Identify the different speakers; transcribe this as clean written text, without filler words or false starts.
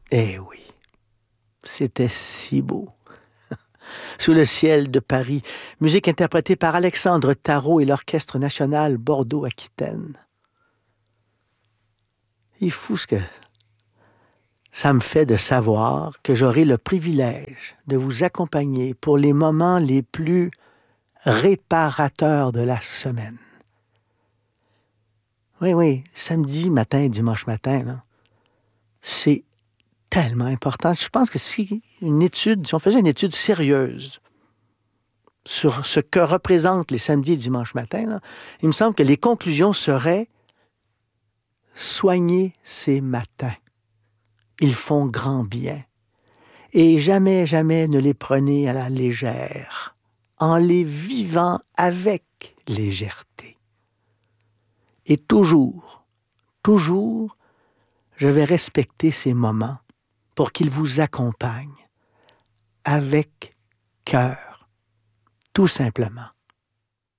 Speaker 1: Eh oui, c'était si beau. Sous le ciel de Paris, musique interprétée par Alexandre Tarot et l'Orchestre national Bordeaux-Aquitaine. Il est fou ce que ça me fait de savoir que j'aurai le privilège de vous accompagner pour les moments les plus réparateurs de la semaine. Oui, samedi matin, dimanche matin, là, c'est tellement important. Je pense que si on faisait une étude sérieuse sur ce que représentent les samedis et dimanches matins, là, il me semble que les conclusions seraient soigner ces matins. Ils font grand bien. Et jamais, jamais ne les prenez à la légère, en les vivant avec légèreté. Et toujours, je vais respecter ces moments pour qu'ils vous accompagnent avec cœur, tout simplement.